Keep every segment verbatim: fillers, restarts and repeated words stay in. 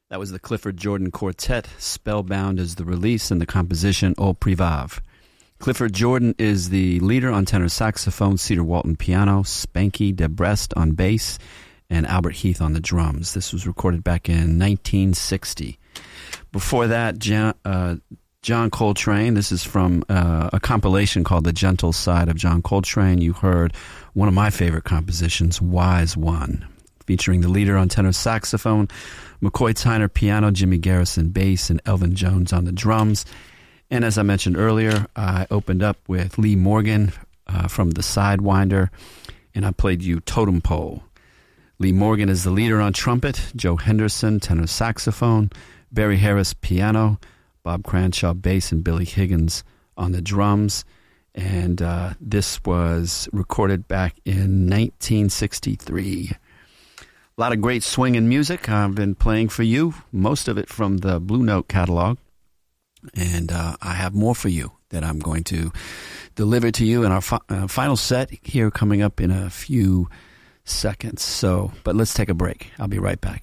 That was the Clifford Jordan Quartet. Spellbound is the release and the composition Au Privav. Clifford Jordan is the leader on tenor saxophone, Cedar Walton piano, Spanky DeBrest on bass, and Albert Heath on the drums. This was recorded back in nineteen sixty. Before that, John, uh, John Coltrane. This is from uh, a compilation called The Gentle Side of John Coltrane. You heard one of my favorite compositions, Wise One, featuring the leader on tenor saxophone, McCoy Tyner piano, Jimmy Garrison bass, and Elvin Jones on the drums. And as I mentioned earlier, I opened up with Lee Morgan uh, from the Sidewinder, and I played you Totem Pole. Lee Morgan is the leader on trumpet, Joe Henderson tenor saxophone, Barry Harris piano, Bob Cranshaw bass, and Billy Higgins on the drums. And uh, this was recorded back in nineteen sixty-three. A lot of great swinging music I've been playing for you, most of it from the Blue Note catalog. And uh, I have more for you that I'm going to deliver to you in our fi- uh, final set here coming up in a few seconds. So, but let's take a break. I'll be right back.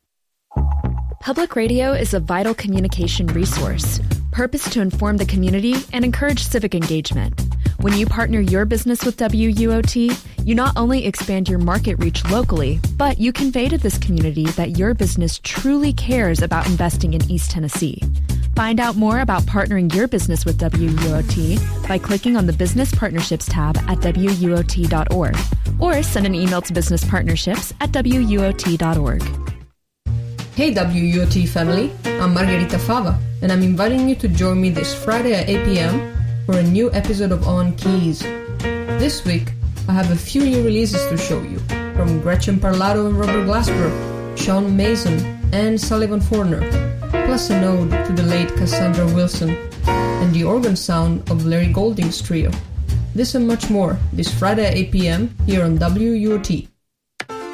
Public radio is a vital communication resource, purposed to inform the community and encourage civic engagement. When you partner your business with W U O T, you not only expand your market reach locally, but you convey to this community that your business truly cares about investing in East Tennessee. Find out more about partnering your business with W U O T by clicking on the Business Partnerships tab at W U O T dot org or send an email to business partnerships at W U O T dot org. Hey W U O T family, I'm Margherita Fava, and I'm inviting you to join me this Friday at eight p.m. for a new episode of On Keys. This week, I have a few new releases to show you, from Gretchen Parlato and Robert Glasper, Sean Mason, and Sullivan Forner, plus an ode to the late Cassandra Wilson, and the organ sound of Larry Golding's trio. This and much more, this Friday at eight p.m. here on W U O T.